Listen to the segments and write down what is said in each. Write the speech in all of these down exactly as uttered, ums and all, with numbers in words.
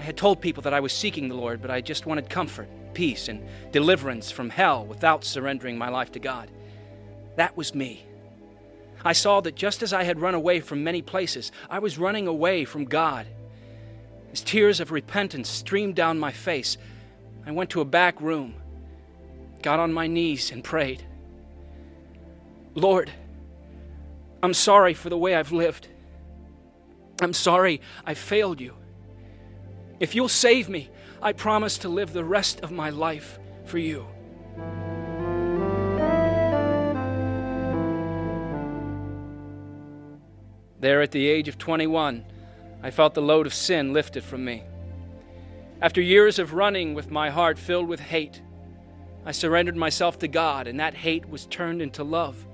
I had told people that I was seeking the Lord, but I just wanted comfort, peace, and deliverance from hell without surrendering my life to God. That was me. I saw that just as I had run away from many places, I was running away from God. As tears of repentance streamed down my face, I went to a back room, got on my knees, and prayed. Lord, I'm sorry for the way I've lived. I'm sorry I failed you. If you'll save me, I promise to live the rest of my life for you. There at the age of twenty-one, I felt the load of sin lifted from me. After years of running with my heart filled with hate, I surrendered myself to God, and that hate was turned into love.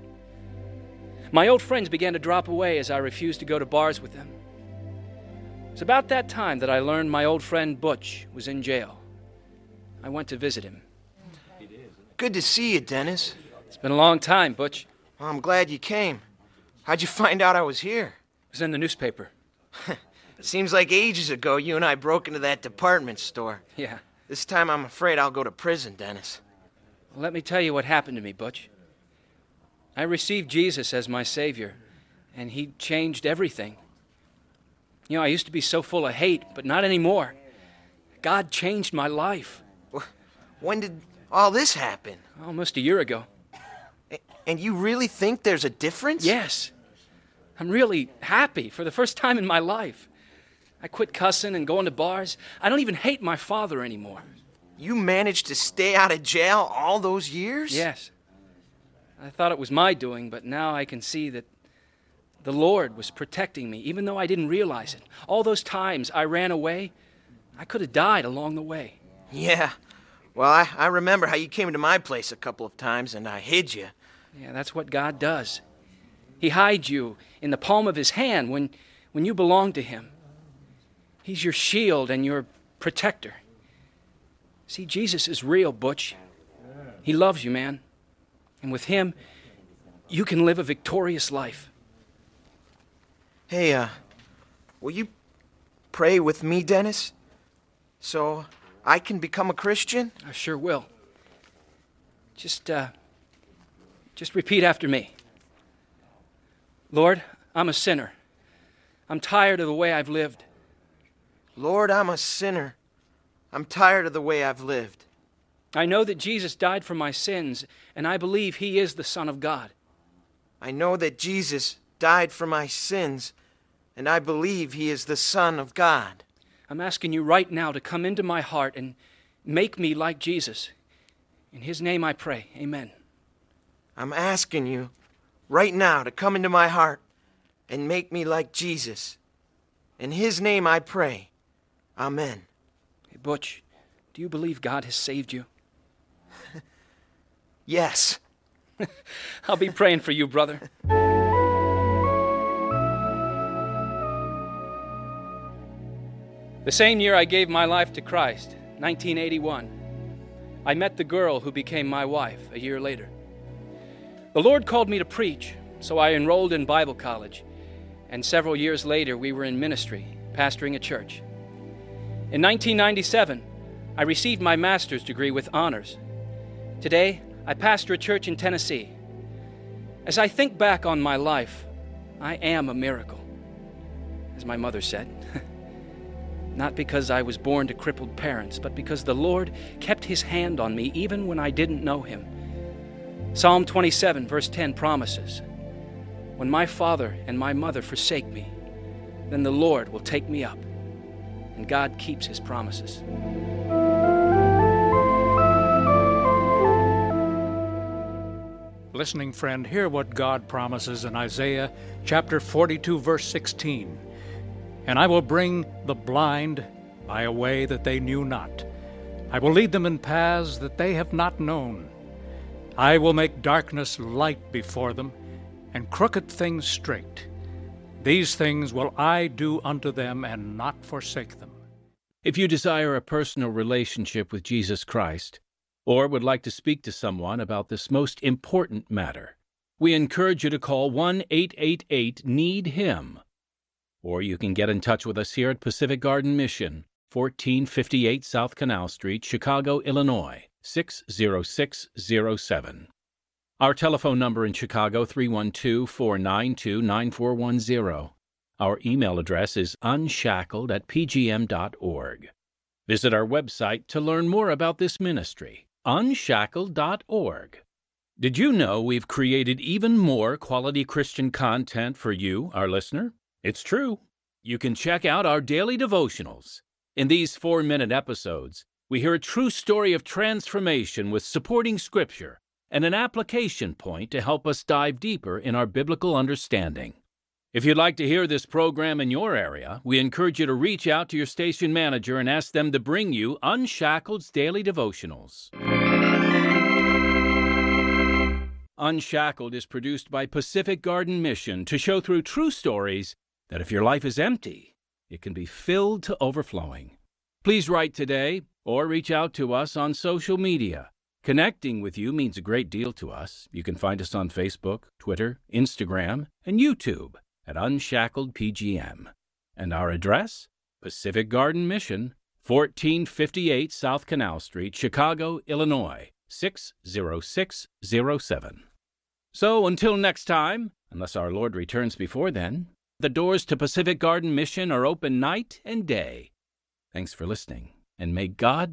My old friends began to drop away as I refused to go to bars with them. It was about that time that I learned my old friend Butch was in jail. I went to visit him. Good to see you, Dennis. It's been a long time, Butch. Well, I'm glad you came. How'd you find out I was here? It was in the newspaper. Seems like ages ago you and I broke into that department store. Yeah. This time I'm afraid I'll go to prison, Dennis. Well, let me tell you what happened to me, Butch. I received Jesus as my Savior, and He changed everything. You know, I used to be so full of hate, but not anymore. God changed my life. When did all this happen? Almost a year ago. And you really think there's a difference? Yes. I'm really happy for the first time in my life. I quit cussing and going to bars. I don't even hate my father anymore. You managed to stay out of jail all those years? Yes. I thought it was my doing, but now I can see that the Lord was protecting me, even though I didn't realize it. All those times I ran away, I could have died along the way. Yeah. Well, I, I remember how you came to my place a couple of times and I hid you. Yeah, that's what God does. He hides you in the palm of His hand when, when you belong to Him. He's your shield and your protector. See, Jesus is real, Butch. He loves you, man. And with Him, you can live a victorious life. Hey, uh, will you pray with me, Dennis? So I can become a Christian? I sure will. Just, uh, just repeat after me. Lord, I'm a sinner. I'm tired of the way I've lived. Lord, I'm a sinner. I'm tired of the way I've lived. I know that Jesus died for my sins, and I believe He is the Son of God. I know that Jesus died for my sins, and I believe He is the Son of God. I'm asking you right now to come into my heart and make me like Jesus. In His name I pray, amen. I'm asking you right now to come into my heart and make me like Jesus. In His name I pray, amen. Hey, Butch, do you believe God has saved you? Yes. I'll be praying for you, brother. The same year I gave my life to Christ, nineteen eighty-one, I met the girl who became my wife a year later. The Lord called me to preach, so I enrolled in Bible college, and several years later we were in ministry, pastoring a church. In nineteen ninety-seven, I received my master's degree with honors. Today, I pastor a church in Tennessee. As I think back on my life, I am a miracle, as my mother said. Not because I was born to crippled parents, but because the Lord kept His hand on me even when I didn't know Him. Psalm twenty-seven, verse ten promises, "When my father and my mother forsake me, then the Lord will take me up." And God keeps His promises. Listening friend, hear what God promises in Isaiah chapter forty-two, verse sixteen. "And I will bring the blind by a way that they knew not. I will lead them in paths that they have not known. I will make darkness light before them, and crooked things straight. These things will I do unto them, and not forsake them." If you desire a personal relationship with Jesus Christ, or would like to speak to someone about this most important matter, we encourage you to call one eight eight eight, need him. Or you can get in touch with us here at Pacific Garden Mission fourteen fifty-eight South Canal Street, Chicago, Illinois, six zero six zero seven. Our telephone number in Chicago, three one two, four nine two, nine four one zero. Our email address is unshackled at p g m dot org. Visit our website to learn more about this ministry, unshackled dot org. Did you know we've created even more quality Christian content for you, our listener? It's true. You can check out our daily devotionals. In these four-minute episodes, we hear a true story of transformation with supporting scripture and an application point to help us dive deeper in our biblical understanding. If you'd like to hear this program in your area, we encourage you to reach out to your station manager and ask them to bring you Unshackled's Daily Devotionals. Unshackled is produced by Pacific Garden Mission to show through true stories that if your life is empty, it can be filled to overflowing. Please write today or reach out to us on social media. Connecting with you means a great deal to us. You can find us on Facebook, Twitter, Instagram, and YouTube at Unshackled P G M. And our address? Pacific Garden Mission, fourteen fifty-eight South Canal Street, Chicago, Illinois, six zero six zero seven. So until next time, unless our Lord returns before then, the doors to Pacific Garden Mission are open night and day. Thanks for listening, and may God